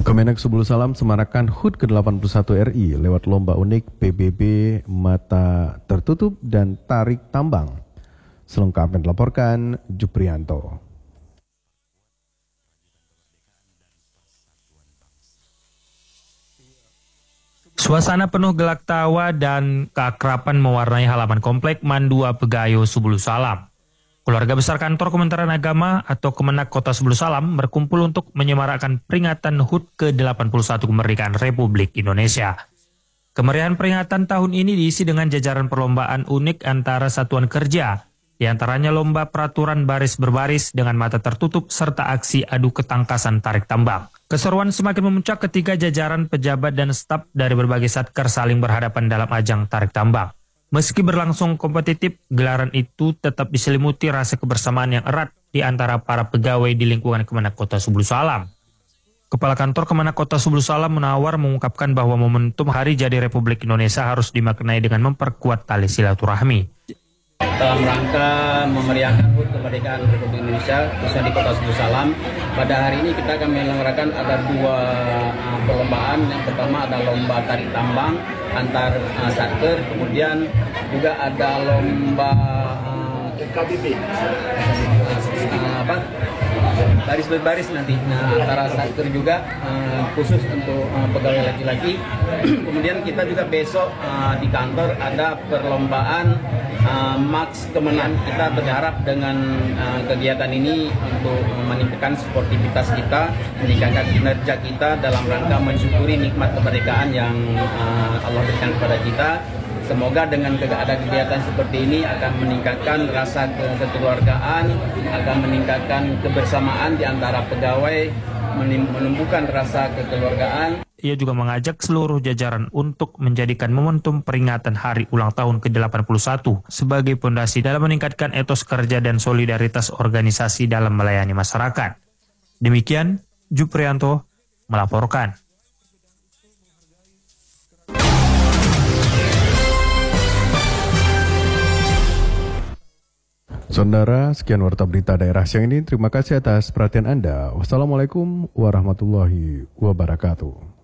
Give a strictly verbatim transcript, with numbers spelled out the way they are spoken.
Kemenak Subul Salam semarakan H U T ke delapan puluh satu R I lewat lomba unik P B B Mata Tertutup dan Tarik Tambang. Selengkapnya dilaporkan Juprianto. Suasana penuh gelak tawa dan keakraban mewarnai halaman komplek Mandua Pegayo Subul Salam. Keluarga besar kantor Kementerian Agama atau Kemenak Kota Subul Salam berkumpul untuk menyemarakkan peringatan H U T ke delapan puluh satu kemerdekaan Republik Indonesia. Kemeriahan peringatan tahun ini diisi dengan jajaran perlombaan unik antara satuan kerja, di antaranya lomba peraturan baris berbaris dengan mata tertutup serta aksi adu ketangkasan tarik tambang. Keseruan semakin memuncak ketika jajaran pejabat dan staf dari berbagai satker saling berhadapan dalam ajang tarik tambang. Meski berlangsung kompetitif, gelaran itu tetap diselimuti rasa kebersamaan yang erat di antara para pegawai di lingkungan Kemenak Kota Subul Salam. Kepala Kantor Kemenak Kota Subul Salam Munawar mengungkapkan bahwa momentum Hari Jadi Republik Indonesia harus dimaknai dengan memperkuat tali silaturahmi. Dalam rangka memeriahkan H U T kemerdekaan Republik Indonesia, khususnya di Kota Subul Salam, pada hari ini kita akan menyelenggarakan ada dua uh, perlombaan. Yang pertama ada lomba tarik tambang antar uh, satker, kemudian juga ada lomba uh, K B B, uh, apa? baris berbaris nanti. Nah, antara satker juga uh, khusus untuk uh, pegawai laki-laki. Kemudian kita juga besok uh, di kantor ada perlombaan uh, Max Kemenang. Kita berharap dengan uh, kegiatan ini untuk uh, meningkatkan sportivitas kita, meningkatkan kinerja kita dalam rangka mensyukuri nikmat kemerdekaan yang uh, Allah berikan kepada kita. Semoga dengan ada kegiatan seperti ini akan meningkatkan rasa kekeluargaan, akan meningkatkan kebersamaan di antara pegawai, menumbuhkan rasa kekeluargaan. Ia juga mengajak seluruh jajaran untuk menjadikan momentum peringatan Hari Ulang Tahun ke delapan puluh satu sebagai fondasi dalam meningkatkan etos kerja dan solidaritas organisasi dalam melayani masyarakat. Demikian, Juprianto melaporkan. Saudara, sekian warta berita daerah siang ini. Terima kasih atas perhatian Anda. Wassalamualaikum warahmatullahi wabarakatuh.